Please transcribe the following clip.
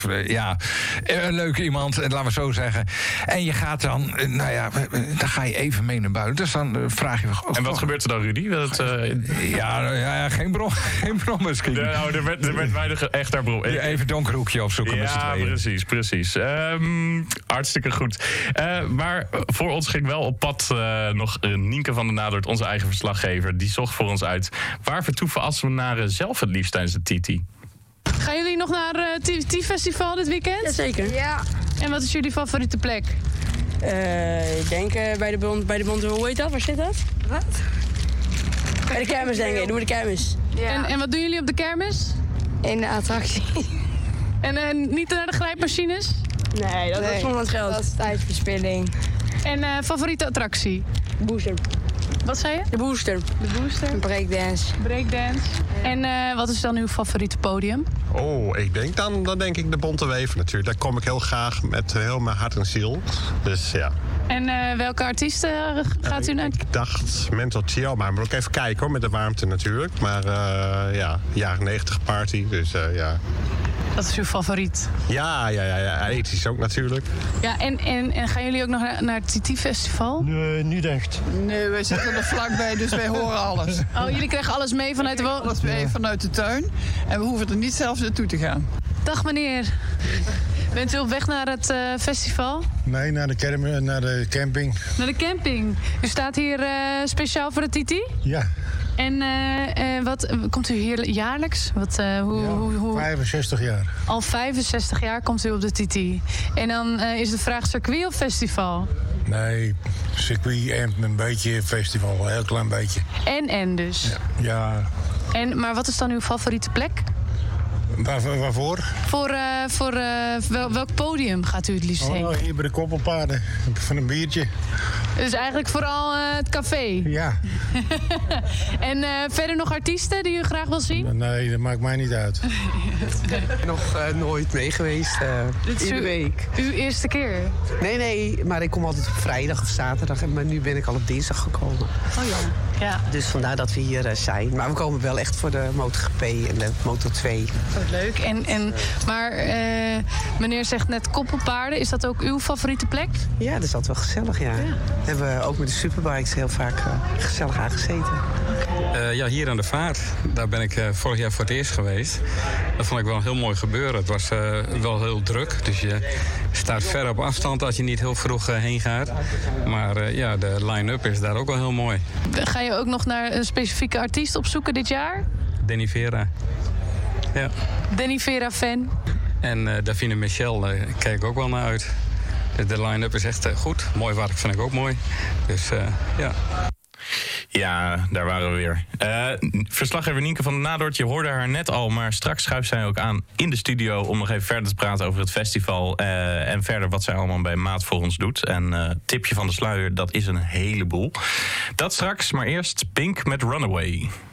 Ja, een leuk iemand, laten we zo zeggen. En je gaat dan, dan ga je even mee naar buiten. Dus dan vraag je... En wat gebeurt er dan, Rudy? Geen bron misschien. Er werd weinig echt naar bron. Even donker hoekje opzoeken met z'n tweeën. Precies. Hartstikke goed. Maar voor ons ging wel op pad nog Nienke van der Nadort, onze eigen verslaggever. Die zocht voor ons uit. Waar vertoeven Assenaren zelf het liefst tijdens de TT? Gaan jullie nog naar het TT-festival dit weekend? Jazeker. Ja. En wat is jullie favoriete plek? Ik denk bij de Bond, hoe heet dat? Waar zit dat? Wat? Bij de kermis, denk ik. Doen we de kermis. Ja. En wat doen jullie op de kermis? In de attractie. En niet naar de grijpmachines? Nee, dat is zonder het geld. Dat is tijdverspilling. En favoriete attractie? Booster. Wat zei je? De Booster. De Booster. Breakdance. Breakdance. Ja. En wat is dan uw favoriete podium? Ik denk dan denk ik de Bonte Wever natuurlijk. Daar kom ik heel graag met heel mijn hart en ziel. Dus ja. En welke artiesten gaat u naar? Ik dacht Mental Chill, maar we moeten ook even kijken hoor, met de warmte natuurlijk. Maar jaren 90 party, dus ja. Dat is uw favoriet? Ja, ethisch ook natuurlijk. Ja, en gaan jullie ook nog naar het TT-festival? Nee, niet echt. Nee, wij zitten er vlakbij, dus wij horen alles. Oh, jullie krijgen alles mee vanuit de woning? Alles mee vanuit de tuin. En we hoeven er niet zelf naartoe te gaan. Dag meneer. Bent u op weg naar het festival? Nee, naar de camping. Naar de camping. U staat hier speciaal voor de TT? Ja. En komt u hier jaarlijks? 65 jaar. Al 65 jaar komt u op de TT. En dan is de vraag circuit of festival? Nee, circuit en een beetje festival, een heel klein beetje. En dus? Ja. Maar wat is dan uw favoriete plek? Waarvoor? Voor welk podium gaat u het liefst heen? Hier bij de koppelpaarden, van een biertje. Dus eigenlijk vooral het café? Ja. En verder nog artiesten die u graag wil zien? Nee, dat maakt mij niet uit. Nog nooit mee geweest, iedere week. Uw eerste keer? Nee, maar ik kom altijd op vrijdag of zaterdag. Maar nu ben ik al op dinsdag gekomen. Oh ja. Dus vandaar dat we hier zijn. Maar we komen wel echt voor de MotoGP en de Moto2. Wat leuk. Maar meneer zegt net koppelpaarden. Is dat ook uw favoriete plek? Ja, dat is altijd wel gezellig, ja. Hebben we ook met de superbikes heel vaak gezellig aangezeten. Hier aan de vaart. Daar ben ik vorig jaar voor het eerst geweest. Dat vond ik wel een heel mooi gebeuren. Het was wel heel druk. Dus je staat ver op afstand als je niet heel vroeg heen gaat. Maar de line-up is daar ook wel heel mooi. Ga je ook nog naar een specifieke artiest opzoeken dit jaar? Danny Vera. Ja. Danny Vera fan. En Davina Michel kijk ik ook wel naar uit. De line-up is echt goed. Mooi werk vind ik ook mooi. Dus ja. Ja, daar waren we weer. Verslaggever Nienke van der Nadort, je hoorde haar net al, maar straks schuift zij ook aan in de studio om nog even verder te praten over het festival en verder wat zij allemaal bij Maat voor ons doet. En tipje van de sluier, dat is een heleboel. Dat straks, maar eerst Pink met Runaway.